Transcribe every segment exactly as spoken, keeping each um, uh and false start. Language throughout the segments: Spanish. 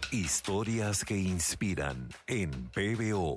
Historias que inspiran en P B O.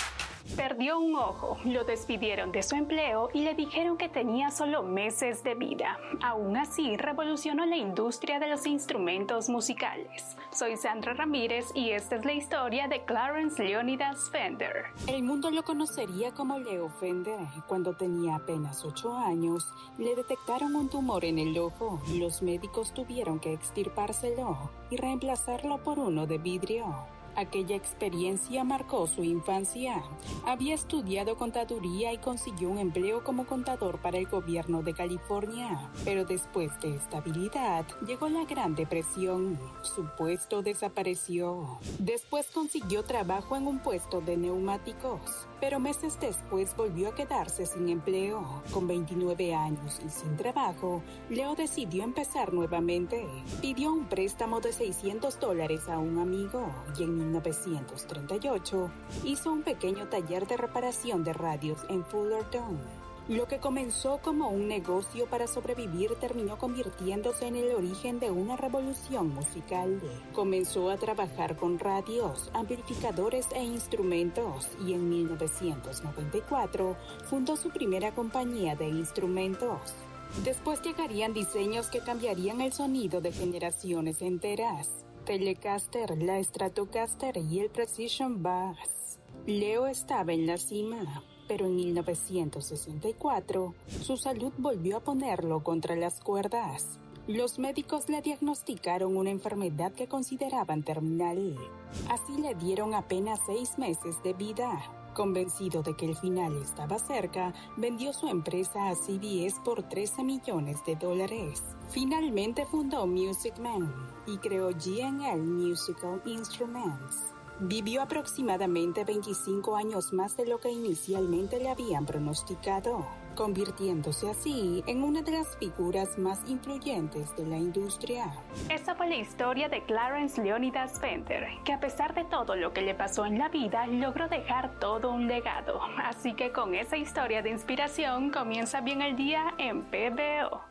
Perdió un ojo, lo despidieron de su empleo y le dijeron que tenía solo meses de vida. Aún así, revolucionó la industria de los instrumentos musicales. Soy Sandra Ramírez y esta es la historia de Clarence Leonidas Fender. El mundo lo conocería como Leo Fender. Cuando tenía apenas ocho años, le detectaron un tumor en el ojo. Los médicos tuvieron que extirpárselo y reemplazarlo por uno de vidrio. Aquella experiencia marcó su infancia. Había estudiado contaduría y consiguió un empleo como contador para el gobierno de California. Pero después de estabilidad, llegó la Gran Depresión. Su puesto desapareció. Después consiguió trabajo en un puesto de neumáticos. Pero meses después volvió a quedarse sin empleo. Con veintinueve años y sin trabajo, Leo decidió empezar nuevamente. Pidió un préstamo de seiscientos dólares a un amigo y en mil novecientos treinta y ocho hizo un pequeño taller de reparación de radios en Fullerton. Lo que comenzó como un negocio para sobrevivir terminó convirtiéndose en el origen de una revolución musical. Comenzó a trabajar con radios, amplificadores e instrumentos y en mil novecientos noventa y cuatro fundó su primera compañía de instrumentos. Después llegarían diseños que cambiarían el sonido de generaciones enteras: Telecaster, la Stratocaster y el Precision Bass. Leo estaba en la cima. Pero en mil novecientos sesenta y cuatro, su salud volvió a ponerlo contra las cuerdas. Los médicos le diagnosticaron una enfermedad que consideraban terminal. Así le dieron apenas seis meses de vida. Convencido de que el final estaba cerca, vendió su empresa a C B S por trece millones de dólares. Finalmente fundó Music Man y creó G and L Musical Instruments. Vivió aproximadamente veinticinco años más de lo que inicialmente le habían pronosticado, convirtiéndose así en una de las figuras más influyentes de la industria. Esa fue la historia de Clarence Leonidas Fender, que a pesar de todo lo que le pasó en la vida, logró dejar todo un legado. Así que con esa historia de inspiración comienza bien el día en P B O.